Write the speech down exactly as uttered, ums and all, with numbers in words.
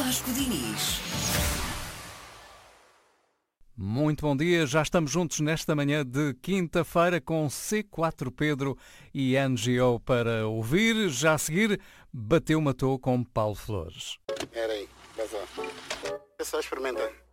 Vasco Diniz. Muito bom dia, já estamos juntos nesta manhã de quinta-feira com C quatro Pedro e N G O para ouvir. Já a seguir, Bateu Matou com Paulo Flores. Era aí, vai lá. É só experimentar.